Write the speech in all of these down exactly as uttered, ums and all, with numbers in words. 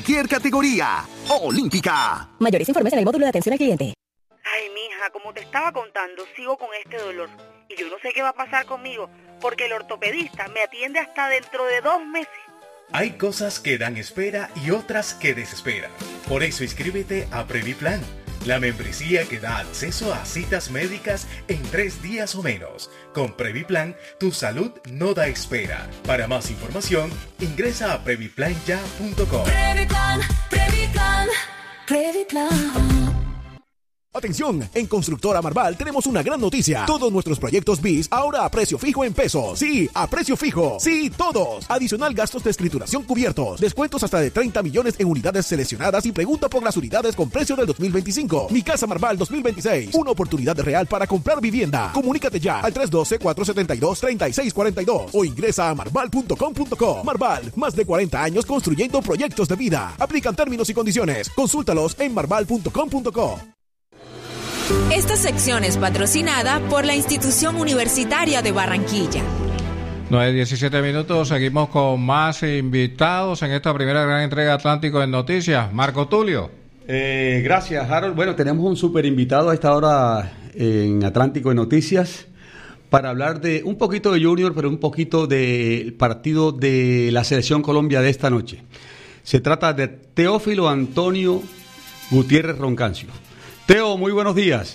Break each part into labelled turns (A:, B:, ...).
A: cualquier categoría. Olímpica.
B: Mayores informes en el módulo de atención al cliente.
C: Ay, mija, como te estaba contando, sigo con este dolor. Y yo no sé qué va a pasar conmigo, porque el ortopedista me atiende hasta dentro de dos meses.
D: Hay cosas que dan espera y otras que desesperan. Por eso inscríbete a Previplan, la membresía que da acceso a citas médicas en tres días o menos. Con Previplan, tu salud no da espera. Para más información, ingresa a previplan ya punto com.
E: Previplan, Previplan, Previplan.
F: Atención, en Constructora Marval tenemos una gran noticia. Todos nuestros proyectos B I S ahora a precio fijo en pesos. Sí, a precio fijo. Sí, todos. Adicional gastos de escrituración cubiertos. Descuentos hasta de treinta millones en unidades seleccionadas y pregunta por las unidades con precio del dos mil veinticinco. Mi Casa Marval dos mil veintiséis. Una oportunidad real para comprar vivienda. Comunícate ya al tres uno dos, cuatro siete dos, tres seis cuatro dos o ingresa a marval punto com punto co. Marval, más de cuarenta años construyendo proyectos de vida. Aplican términos y condiciones. Consúltalos en marval punto com punto co.
G: Esta sección es patrocinada por la Institución Universitaria de Barranquilla.
H: nueve diecisiete minutos, seguimos con más invitados en esta primera gran entrega Atlántico en Noticias. Marco Tulio.
I: Eh, gracias, Harold. Bueno, tenemos un súper invitado a esta hora en Atlántico en Noticias para hablar de un poquito de Junior, pero un poquito del partido de la Selección Colombia de esta noche. Se trata de Teófilo Antonio Gutiérrez Roncancio. Teo, muy buenos días.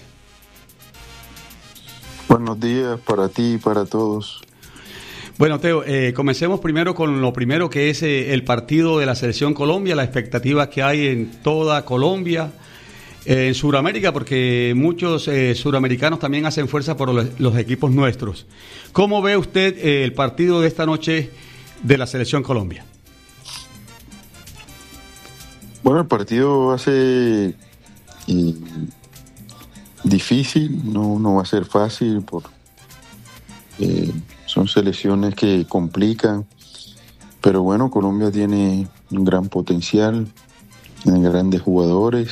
J: Buenos días para ti y para todos.
I: Bueno, Teo, eh, comencemos primero con lo primero que es eh, el partido de la Selección Colombia, las expectativas que hay en toda Colombia, eh, en Sudamérica, porque muchos eh, suramericanos también hacen fuerza por los, los equipos nuestros. ¿Cómo ve usted eh, el partido de esta noche de la Selección Colombia?
J: Bueno, el partido hace... Y difícil, no, no va a ser fácil, por, eh, son selecciones que complican, pero bueno, Colombia tiene un gran potencial, tiene grandes jugadores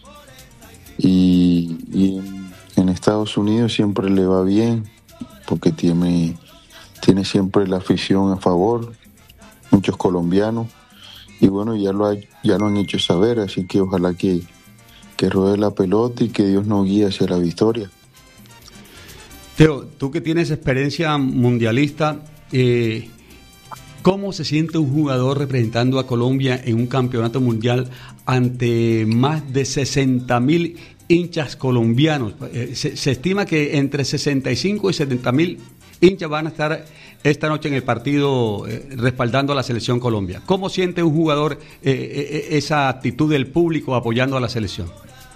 J: y, y en, en Estados Unidos siempre le va bien porque tiene, tiene siempre la afición a favor, muchos colombianos, y bueno, ya lo, ha, ya lo han hecho saber, así que ojalá que que ruede la pelota y que Dios nos guíe hacia la victoria.
I: Teo, tú que tienes experiencia mundialista, eh, ¿cómo se siente un jugador representando a Colombia en un campeonato mundial ante más de sesenta mil hinchas colombianos? Eh, se, se estima que entre sesenta y cinco y setenta mil hinchas van a estar esta noche en el partido eh, respaldando a la Selección Colombia. ¿Cómo siente un jugador eh, eh, esa actitud del público apoyando a la selección?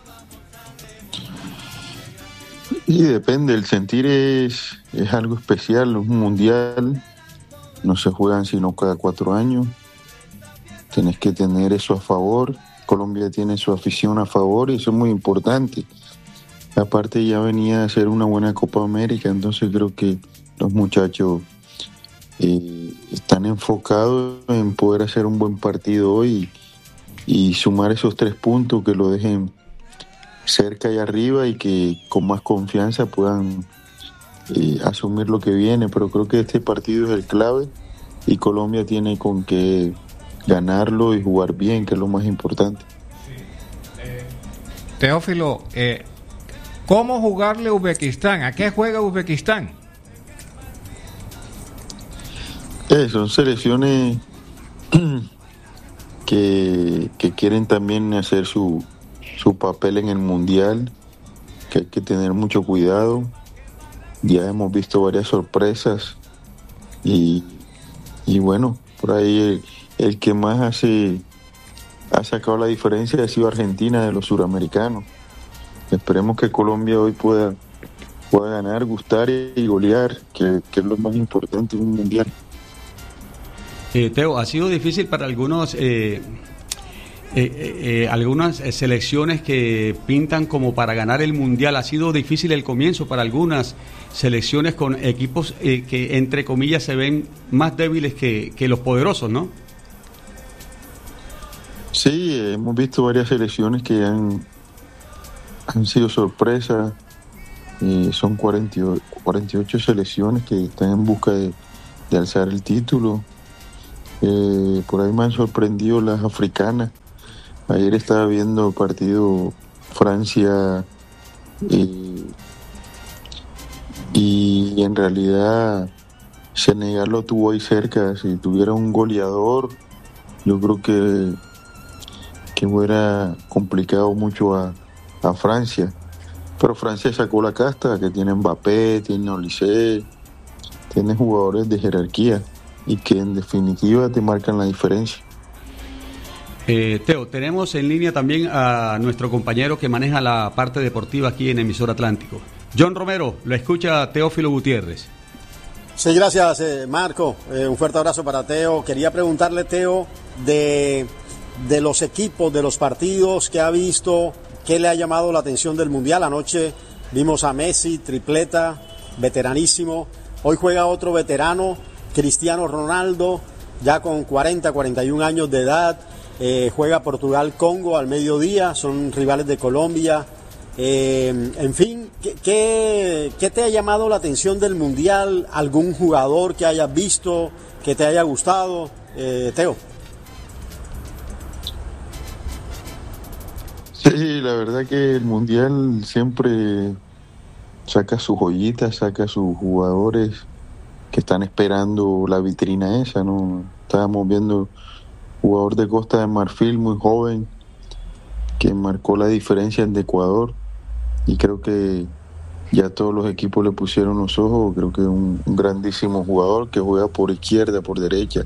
J: Y depende, el sentir es, es algo especial, un mundial, no se juegan sino cada cuatro años, tenés que tener eso a favor, Colombia tiene su afición a favor y eso es muy importante. Aparte ya venía a ser una buena Copa América, entonces creo que los muchachos eh, están enfocados en poder hacer un buen partido hoy y, y sumar esos tres puntos que lo dejen cerca y arriba y que con más confianza puedan eh, asumir lo que viene, pero creo que este partido es el clave y Colombia tiene con qué ganarlo y jugar bien, que es lo más importante.
H: Teófilo, eh, ¿cómo jugarle a Uzbekistán? ¿A qué juega Uzbekistán?
J: Eh, son selecciones que, que quieren también hacer su su papel en el mundial, que hay que tener mucho cuidado. Ya hemos visto varias sorpresas y, y bueno, por ahí el, el que más hace ha sacado la diferencia ha sido Argentina de los suramericanos. Esperemos que Colombia hoy pueda, pueda ganar, gustar y golear, que, que es lo más importante en un mundial.
I: Eh, Teo, ha sido difícil para algunos eh... Eh, eh, eh, algunas eh, selecciones que pintan como para ganar el mundial. Ha sido difícil el comienzo para algunas selecciones con equipos eh, que entre comillas se ven más débiles que, que los poderosos, ¿no?
J: Sí, hemos visto varias selecciones que han, han sido sorpresas. Eh, son cuarenta y ocho selecciones que están en busca de, de alzar el título Eh, por ahí me han sorprendido las africanas. Ayer estaba viendo el partido Francia eh, y en realidad Senegal lo tuvo ahí cerca. Si tuviera un goleador, yo creo que, que hubiera complicado mucho a, a Francia. Pero Francia sacó la casta, que tiene Mbappé, tiene Olise, tiene jugadores de jerarquía y que en definitiva te marcan la diferencia.
I: Eh, Teo, tenemos en línea también a nuestro compañero que maneja la parte deportiva aquí en Emisora Atlántico. John Romero, lo escucha Teófilo Gutiérrez.
K: Sí, gracias, eh, Marco. Eh, un fuerte abrazo para Teo. Quería preguntarle, Teo, de, de los equipos, de los partidos que ha visto, ¿qué le ha llamado la atención del Mundial? Anoche vimos a Messi, tripleta, veteranísimo. Hoy juega otro veterano, Cristiano Ronaldo, ya con cuarenta, cuarenta y un años de edad. Eh, juega Portugal-Congo al mediodía, son rivales de Colombia. Eh, en fin, ¿qué, qué, ¿qué te ha llamado la atención del Mundial? ¿Algún jugador que hayas visto, que te haya gustado? Eh, Teo.
J: Sí, la verdad que el Mundial siempre saca sus joyitas, saca sus jugadores que están esperando la vitrina esa, ¿no? Estábamos viendo jugador de Costa de Marfil muy joven que marcó la diferencia en Ecuador y creo que ya todos los equipos le pusieron los ojos. Creo que es un, un grandísimo jugador que juega por izquierda, por derecha,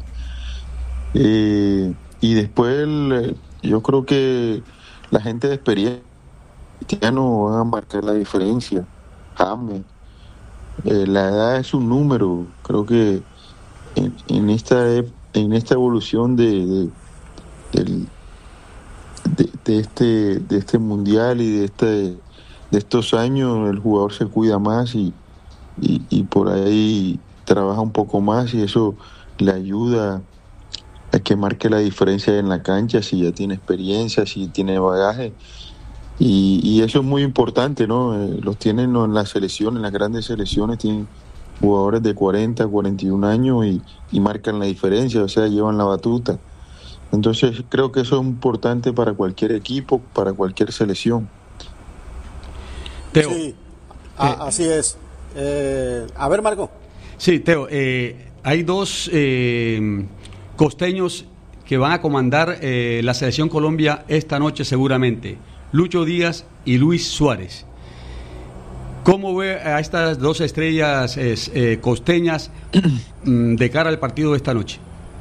J: eh, y después el, yo creo que la gente de experiencia Cristiano van a marcar la diferencia. James, eh, la edad es un número. Creo que en, en esta época, en esta evolución de de, de, de, de este de este mundial y de este de estos años, el jugador se cuida más y, y, y por ahí trabaja un poco más y eso le ayuda a que marque la diferencia en la cancha, si ya tiene experiencia, si tiene bagaje, y, y eso es muy importante, ¿no? Eh, los tienen, ¿no?, en las selecciones, en las grandes selecciones tienen jugadores de cuarenta, cuarenta y un años y, y marcan la diferencia, o sea, llevan la batuta. Entonces creo que eso es importante para cualquier equipo, para cualquier selección.
K: Teo. Sí, eh, a, así es. Eh, a ver, Marco.
I: Sí, Teo, eh, hay dos eh, costeños que van a comandar eh, la selección Colombia esta noche seguramente, Lucho Díaz y Luis Suárez. ¿Cómo ve a estas dos estrellas eh, eh, costeñas de cara al partido de esta noche?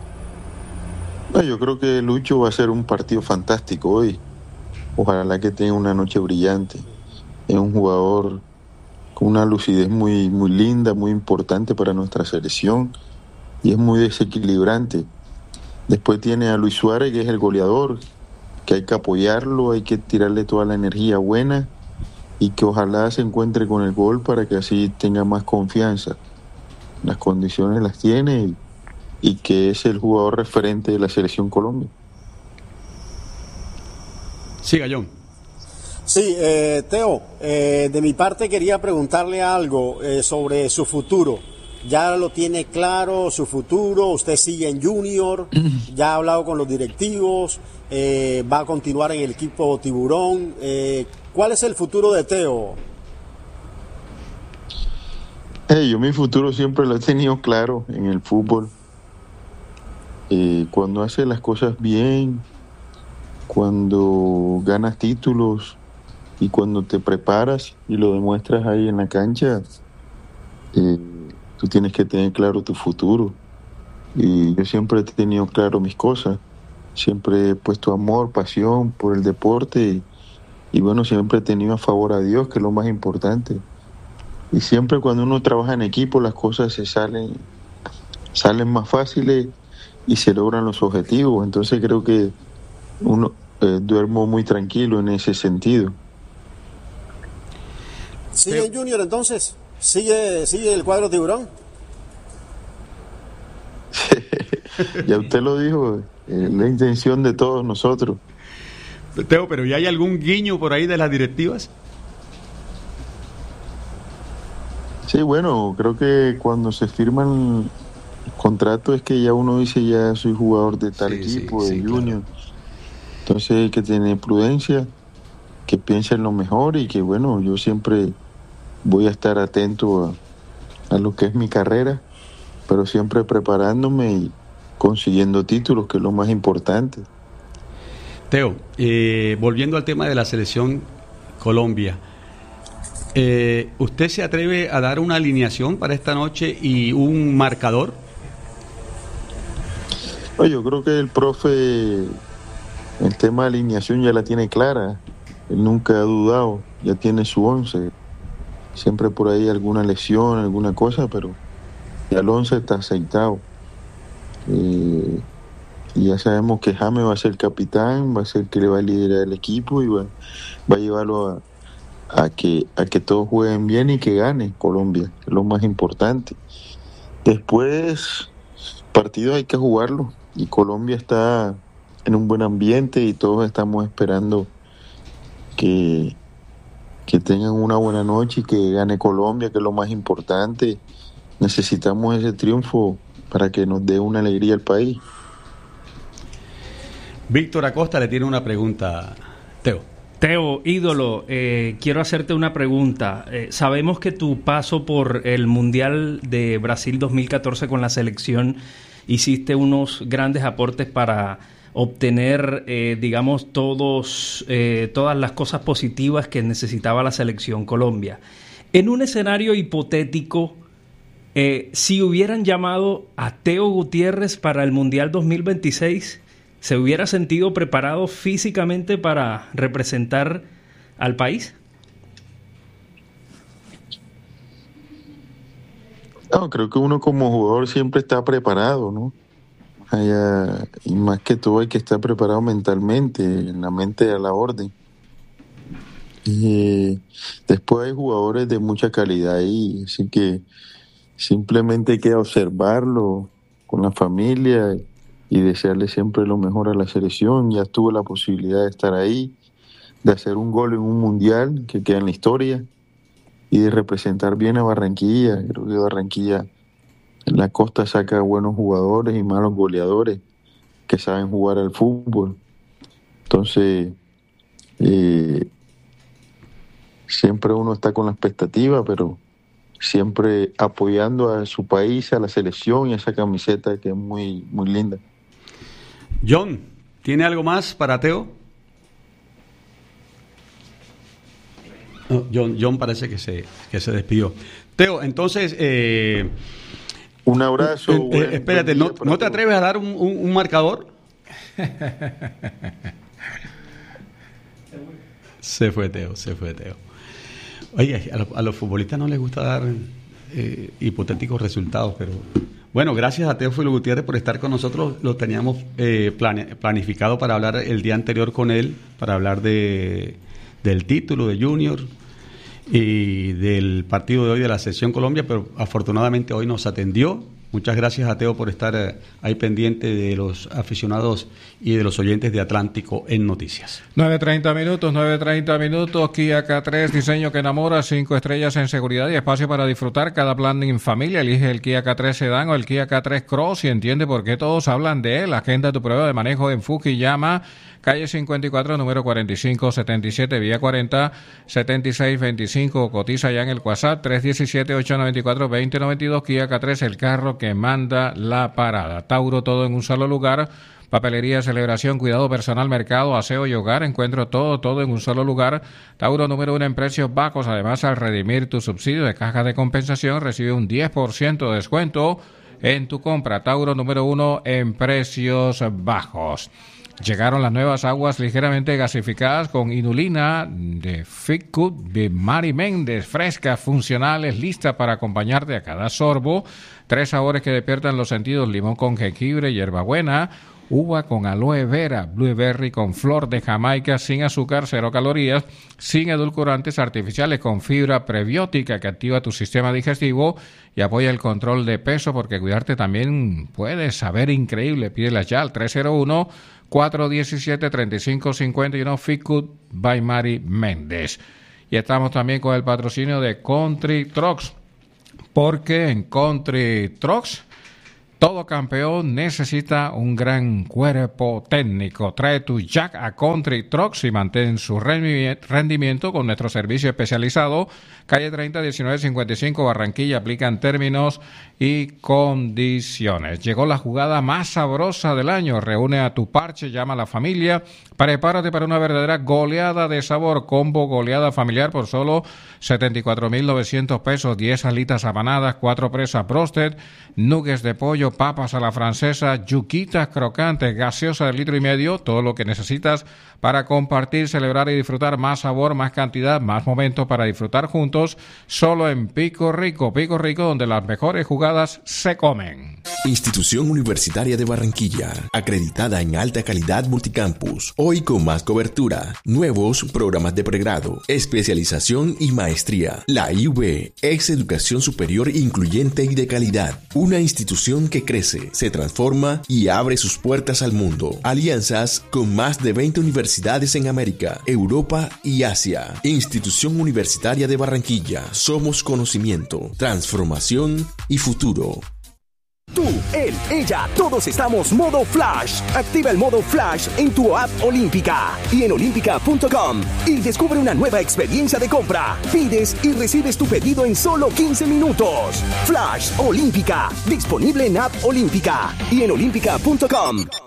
J: Bueno, yo creo que Lucho va a ser un partido fantástico hoy. Ojalá que tenga una noche brillante. Es un jugador con una lucidez muy, muy linda, muy importante para nuestra selección y es muy desequilibrante. Después tiene a Luis Suárez, que es el goleador, que hay que apoyarlo, hay que tirarle toda la energía buena y que ojalá se encuentre con el gol para que así tenga más confianza. Las condiciones las tiene y, y que es el jugador referente de la selección Colombia.
I: Siga, John.
K: Sí, eh, Teo, eh, de mi parte quería preguntarle algo eh, sobre su futuro. ¿Ya lo tiene claro su futuro? ¿Usted sigue en Junior? ¿Ya ha hablado con los directivos? Eh, ¿Va a continuar en el equipo Tiburón? Eh, ¿Cuál es el futuro de Teo?
J: Hey, yo mi futuro siempre lo he tenido claro en el fútbol. Eh, cuando haces las cosas bien, cuando ganas títulos y cuando te preparas y lo demuestras ahí en la cancha, eh, tú tienes que tener claro tu futuro. Y yo siempre he tenido claro mis cosas. Siempre he puesto amor, pasión por el deporte y, y bueno, siempre he tenido a favor a Dios, que es lo más importante. Y siempre cuando uno trabaja en equipo las cosas se salen, salen más fáciles y se logran los objetivos. Entonces creo que uno eh, duermo muy tranquilo en ese sentido.
K: ¿Sigue en Junior entonces? ¿Sigue, sigue el cuadro Tiburón?
J: Ya usted lo dijo, es la intención de todos nosotros.
I: Teo, pero ¿ya hay algún guiño por ahí de las directivas?
J: Sí, bueno, creo que cuando se firman contrato es que ya uno dice ya soy jugador de tal sí, equipo, sí, de sí, Junior. Claro. Entonces hay que tener prudencia, que piense en lo mejor y que bueno, yo siempre voy a estar atento a, a lo que es mi carrera, pero siempre preparándome y consiguiendo títulos, que es lo más importante.
I: Teo, eh, volviendo al tema de la selección Colombia, eh, ¿usted se atreve a dar una alineación para esta noche y un marcador?
J: No, yo creo que el profe, el tema de alineación ya la tiene clara, él nunca ha dudado, ya tiene su once, siempre por ahí alguna lesión, alguna cosa, pero ya el once está aceitado. Eh, y ya sabemos que James va a ser el capitán, va a ser el que le va a liderar el equipo y va, va a llevarlo a, a que a que todos jueguen bien y que gane Colombia, que es lo más importante. Después, partidos hay que jugarlo y Colombia está en un buen ambiente y todos estamos esperando que, que tengan una buena noche y que gane Colombia, que es lo más importante. Necesitamos ese triunfo para que nos dé una alegría al país.
I: Víctor Acosta le tiene una pregunta, Teo.
L: Teo, ídolo, eh, quiero hacerte una pregunta. Eh, sabemos que tu paso por el Mundial de Brasil dos mil catorce con la selección hiciste unos grandes aportes para obtener, eh, digamos, todos, eh, todas las cosas positivas que necesitaba la selección Colombia. En un escenario hipotético, eh, si hubieran llamado a Teo Gutiérrez para el Mundial dos mil veintiséis, ¿se hubiera sentido preparado físicamente para representar al país?
J: No, creo que uno como jugador siempre está preparado, ¿no? Allá, y más que todo hay que estar preparado mentalmente, en la mente a la orden. Y después hay jugadores de mucha calidad ahí, así que simplemente hay que observarlo con la familia y desearle siempre lo mejor a la selección. Ya tuve la posibilidad de estar ahí, de hacer un gol en un mundial que queda en la historia y de representar bien a Barranquilla. Creo que Barranquilla en la costa saca buenos jugadores y malos goleadores que saben jugar al fútbol. Entonces, eh, siempre uno está con la expectativa, pero siempre apoyando a su país, a la selección y a esa camiseta que es muy, muy linda.
I: John, ¿tiene algo más para Teo? No, John, John parece que se, que se despidió. Teo, entonces... Eh,
J: un abrazo.
I: Eh, eh, espérate, ¿no, ¿no te atreves a dar un, un, un marcador? Se fue Teo, se fue Teo. Oye, a los, a los futbolistas no les gusta dar eh, hipotéticos resultados, pero... Bueno, gracias a Teófilo Gutiérrez por estar con nosotros. Lo teníamos eh, plane, planificado para hablar el día anterior con él, para hablar de del título de Junior y del partido de hoy de la Selección Colombia, pero afortunadamente hoy nos atendió. Muchas gracias a Teo por estar eh, ahí pendiente de los aficionados y de los oyentes de Atlántico en Noticias.
H: nueve treinta minutos, nueve treinta minutos, Kia K tres, diseño que enamora, cinco estrellas en seguridad y espacio para disfrutar cada plan en familia. Elige el Kia K tres Sedan o el Kia K tres Cross y entiende por qué todos hablan de él. Agenda tu prueba de manejo en Fukuyama, calle cincuenta y cuatro, número cuarenta y cinco setenta y siete, vía cuarenta, setenta y seis veinticinco. Cotiza ya en el WhatsApp tres uno siete, ocho nueve cuatro, dos cero nueve dos. Kia K tres, el carro que manda la parada. Tauro, todo en un solo lugar. Papelería, celebración, cuidado personal, mercado, aseo y hogar. Encuentro todo, todo en un solo lugar. Tauro, número uno en precios bajos. Además, al redimir tu subsidio de caja de compensación, recibe un diez por ciento de descuento en tu compra. Tauro, número uno en precios bajos. Llegaron las nuevas aguas ligeramente gasificadas con inulina de Fitcut de Mari Méndez, frescas, funcionales, lista para acompañarte a cada sorbo. Tres sabores que despiertan los sentidos: limón con jengibre, hierbabuena, uva con aloe vera, blueberry con flor de Jamaica, sin azúcar, cero calorías, sin edulcorantes artificiales, con fibra prebiótica que activa tu sistema digestivo y apoya el control de peso, porque cuidarte también puede saber increíble. Pídelas ya al tres cero uno, cuatro uno siete, tres cinco cinco uno, Fitcut by Mari Méndez. Y estamos también con el patrocinio de Country Trucks, porque en Country Trucks Todo campeón necesita un gran cuerpo técnico. Trae tu Jack a Country Trucks y mantén su rendimiento con nuestro servicio especializado. Calle treinta, diecinueve cincuenta y cinco, Barranquilla. Aplican términos y condiciones. Llegó la jugada más sabrosa del año. Reúne a tu parche, llama a la familia. Prepárate para una verdadera goleada de sabor. Combo goleada familiar por solo setenta y cuatro mil novecientos pesos. diez alitas apanadas, cuatro presas broasted, nuggets de pollo, papas a la francesa, yuquitas crocantes, gaseosa de litro y medio. Todo lo que necesitas para compartir, celebrar y disfrutar. Más sabor, más cantidad, más momentos para disfrutar juntos. Solo en Pico Rico. Pico Rico, donde las mejores jugadas se comen.
M: Institución Universitaria de Barranquilla, acreditada en alta calidad multicampus, hoy con más cobertura, nuevos programas de pregrado, especialización y maestría. La I U B es educación superior incluyente y de calidad, una institución que crece, se transforma y abre sus puertas al mundo. Alianzas con más de veinte universidades en América, Europa y Asia. Institución Universitaria de Barranquilla, somos conocimiento, transformación y futuro.
A: Tú, él, ella, todos estamos modo Flash. Activa el modo Flash en tu app Olímpica y en olímpica punto com y descubre una nueva experiencia de compra. Pides y recibes tu pedido en solo quince minutos. Flash Olímpica, disponible en app Olímpica y en olímpica punto com.